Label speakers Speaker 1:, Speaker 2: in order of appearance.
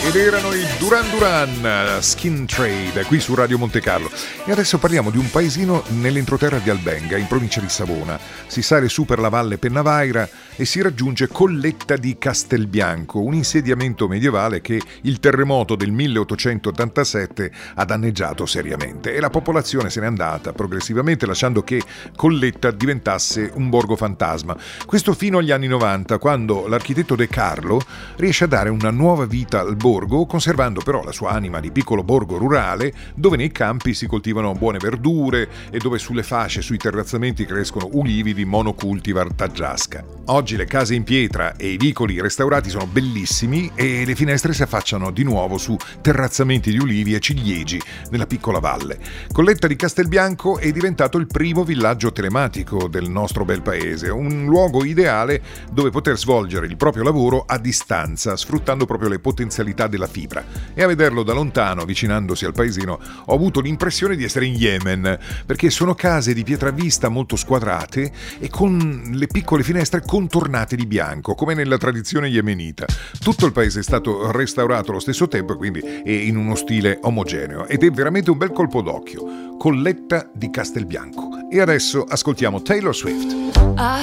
Speaker 1: Ed erano i Duran Duran, Skin Trade, qui su Radio Monte Carlo. E adesso parliamo di un paesino nell'entroterra di Albenga, in provincia di Savona. Si sale su per la valle Pennavaira e si raggiunge Colletta di Castelbianco, un insediamento medievale che il terremoto del 1887 ha danneggiato seriamente. E la popolazione se n'è andata progressivamente, lasciando che Colletta diventasse un borgo fantasma. Questo fino agli anni 90, quando l'architetto De Carlo riesce a dare una nuova vita al borgo, conservando però la sua anima di piccolo borgo rurale, dove nei campi si coltivano buone verdure e dove sulle fasce, sui terrazzamenti crescono ulivi di monocultivar taggiasca. Oggi le case in pietra e i vicoli restaurati sono bellissimi e le finestre si affacciano di nuovo su terrazzamenti di ulivi e ciliegi nella piccola valle. Colletta di Castelbianco è diventato il primo villaggio telematico del nostro bel paese, un luogo ideale dove poter svolgere il proprio lavoro a distanza, sfruttando proprio le potenzialità della fibra. E a vederlo da lontano, avvicinandosi al paesino, ho avuto l'impressione di essere in Yemen, perché sono case di pietra vista molto squadrate e con le piccole finestre contornate di bianco, come nella tradizione yemenita. Tutto il paese è stato restaurato allo stesso tempo, quindi è in uno stile omogeneo, ed è veramente un bel colpo d'occhio. Colletta di Castelbianco. E adesso ascoltiamo Taylor Swift.